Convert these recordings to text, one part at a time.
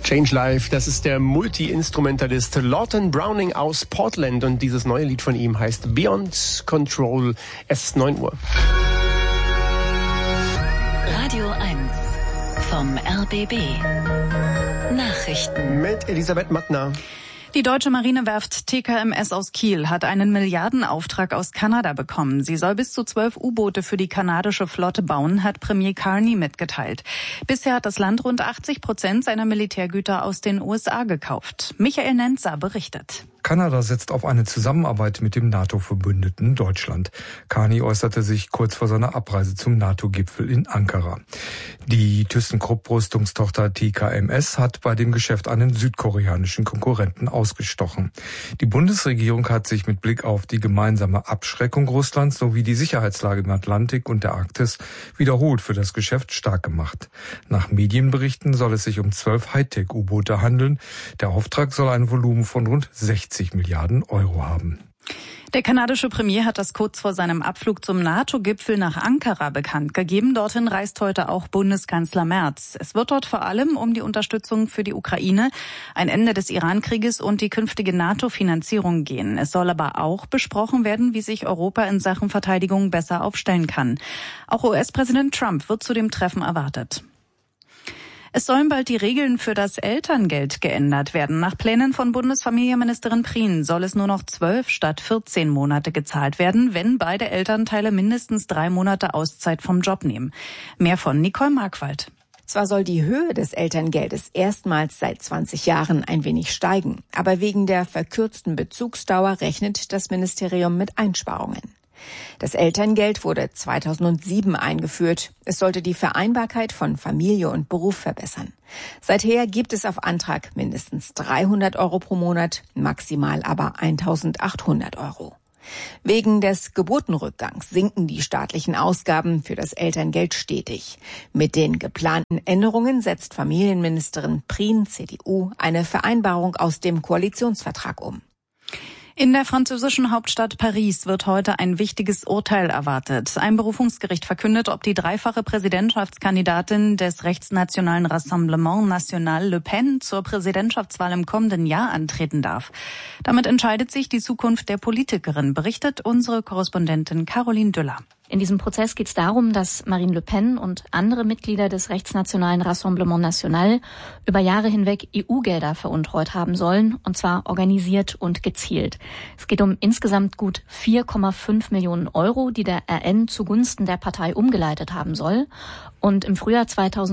Change Life, das ist der Multi-Instrumentalist Lawton Browning aus Portland und dieses neue Lied von ihm heißt Beyond Control. Es ist 9 Uhr. Radio 1 vom RBB. Nachrichten mit Elisabeth Mattner. Die deutsche Marinewerft TKMS aus Kiel hat einen Milliardenauftrag aus Kanada bekommen. Sie soll bis zu 12 U-Boote für die kanadische Flotte bauen, hat Premier Carney mitgeteilt. Bisher hat das Land rund 80% seiner Militärgüter aus den USA gekauft. Michael Nenzer berichtet. Kanada setzt auf eine Zusammenarbeit mit dem NATO-Verbündeten Deutschland. Carney äußerte sich kurz vor seiner Abreise zum NATO-Gipfel in Ankara. Die ThyssenKrupp-Rüstungstochter TKMS hat bei dem Geschäft einen südkoreanischen Konkurrenten ausgestochen. Die Bundesregierung hat sich mit Blick auf die gemeinsame Abschreckung Russlands sowie die Sicherheitslage im Atlantik und der Arktis wiederholt für das Geschäft stark gemacht. Nach Medienberichten soll es sich um 12 Hightech-U-Boote handeln. Der Auftrag soll ein Volumen von rund 60 Milliarden Euro haben. Der kanadische Premier hat das kurz vor seinem Abflug zum NATO-Gipfel nach Ankara bekannt gegeben. Dorthin reist heute auch Bundeskanzler Merz. Es wird dort vor allem um die Unterstützung für die Ukraine, ein Ende des Iran-Krieges und die künftige NATO-Finanzierung gehen. Es soll aber auch besprochen werden, wie sich Europa in Sachen Verteidigung besser aufstellen kann. Auch US-Präsident Trump wird zu dem Treffen erwartet. Es sollen bald die Regeln für das Elterngeld geändert werden. Nach Plänen von Bundesfamilienministerin Prien soll es nur noch 12 statt 14 Monate gezahlt werden, wenn beide Elternteile mindestens 3 Monate Auszeit vom Job nehmen. Mehr von Nicole Markwald. Zwar soll die Höhe des Elterngeldes erstmals seit 20 Jahren ein wenig steigen, aber wegen der verkürzten Bezugsdauer rechnet das Ministerium mit Einsparungen. Das Elterngeld wurde 2007 eingeführt. Es sollte die Vereinbarkeit von Familie und Beruf verbessern. Seither gibt es auf Antrag mindestens 300 Euro pro Monat, maximal aber 1.800 Euro. Wegen des Geburtenrückgangs sinken die staatlichen Ausgaben für das Elterngeld stetig. Mit den geplanten Änderungen setzt Familienministerin Prien, CDU, eine Vereinbarung aus dem Koalitionsvertrag um. In der französischen Hauptstadt Paris wird heute ein wichtiges Urteil erwartet. Ein Berufungsgericht verkündet, ob die dreifache Präsidentschaftskandidatin des rechtsnationalen Rassemblement National Le Pen zur Präsidentschaftswahl im kommenden Jahr antreten darf. Damit entscheidet sich die Zukunft der Politikerin, berichtet unsere Korrespondentin Caroline Düller. In diesem Prozess geht es darum, dass Marine Le Pen und andere Mitglieder des rechtsnationalen Rassemblement National über Jahre hinweg EU-Gelder veruntreut haben sollen, und zwar organisiert und gezielt. Es geht um insgesamt gut 4,5 Millionen Euro, die der RN zugunsten der Partei umgeleitet haben soll. Und im Frühjahr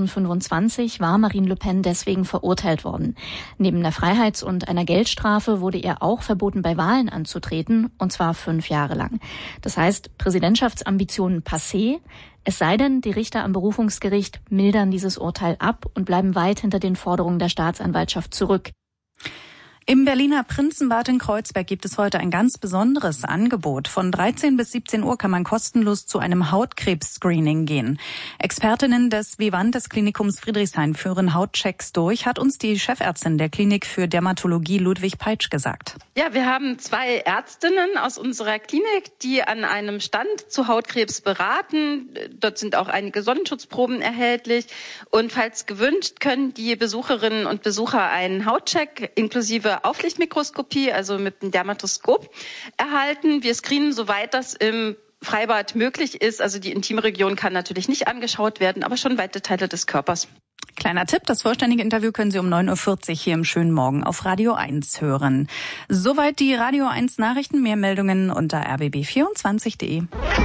2025 war Marine Le Pen deswegen verurteilt worden. Neben der Freiheits- und einer Geldstrafe wurde ihr auch verboten, bei Wahlen anzutreten, und zwar 5 Jahre lang. Das heißt, Präsidentschaftsambitionen passé, es sei denn, die Richter am Berufungsgericht mildern dieses Urteil ab und bleiben weit hinter den Forderungen der Staatsanwaltschaft zurück. Im Berliner Prinzenbad in Kreuzberg gibt es heute ein ganz besonderes Angebot. Von 13 bis 17 Uhr kann man kostenlos zu einem Hautkrebs-Screening gehen. Expertinnen des Vivantes Klinikums Friedrichshain führen Hautchecks durch, hat uns die Chefärztin der Klinik für Dermatologie Ludwig Peitsch gesagt. Ja, wir haben 2 Ärztinnen aus unserer Klinik, die an einem Stand zu Hautkrebs beraten. Dort sind auch einige Sonnenschutzproben erhältlich. Und falls gewünscht, können die Besucherinnen und Besucher einen Hautcheck inklusive Auflichtmikroskopie, also mit dem Dermatoskop, erhalten. Wir screenen, soweit das im Freibad möglich ist. Also die intime Region kann natürlich nicht angeschaut werden, aber schon weite Teile des Körpers. Kleiner Tipp, das vollständige Interview können Sie um 9.40 Uhr hier im schönen Morgen auf Radio 1 hören. Soweit die Radio 1 Nachrichten, mehr Meldungen unter rbb24.de.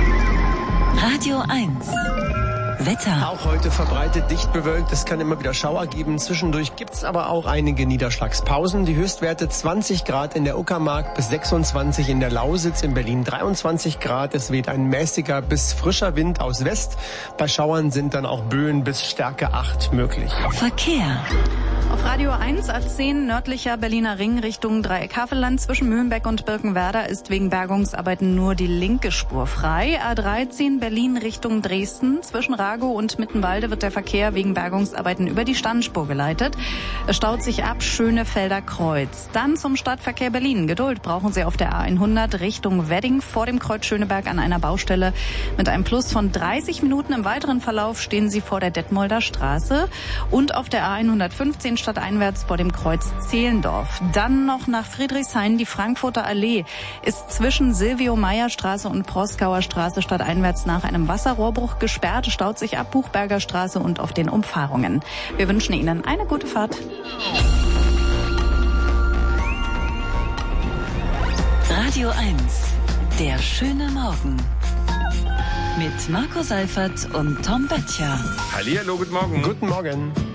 Radio 1 Wetter. Auch heute verbreitet dicht bewölkt. Es kann immer wieder Schauer geben. Zwischendurch gibt's aber auch einige Niederschlagspausen. Die Höchstwerte 20 Grad in der Uckermark bis 26 in der Lausitz, in Berlin 23 Grad. Es weht ein mäßiger bis frischer Wind aus West. Bei Schauern sind dann auch Böen bis Stärke 8 möglich. Verkehr. Auf Radio 1 A10 nördlicher Berliner Ring Richtung Dreieck-Havelland zwischen Mühlenbeck und Birkenwerder ist wegen Bergungsarbeiten nur die linke Spur frei. A13 Berlin Richtung Dresden zwischen Ragow und Mittenwalde wird der Verkehr wegen Bergungsarbeiten über die Standspur geleitet. Es staut sich ab Schönefelder Kreuz. Dann zum Stadtverkehr Berlin. Geduld brauchen Sie auf der A100 Richtung Wedding vor dem Kreuz Schöneberg an einer Baustelle. Mit einem Plus von 30 Minuten im weiteren Verlauf stehen Sie vor der Detmolder Straße. Und auf der A115 stadteinwärts vor dem Kreuz Zehlendorf. Dann noch nach Friedrichshain. Die Frankfurter Allee ist zwischen Silvio-Meyer-Straße und Proskauer Straße stadteinwärts nach einem Wasserrohrbruch gesperrt. Staut sich ab Buchberger Straße und auf den Umfahrungen. Wir wünschen Ihnen eine gute Fahrt. Radio 1, der schöne Morgen. Mit Marco Seifert und Tom Böttcher. Hallihallo, guten Morgen. Guten Morgen.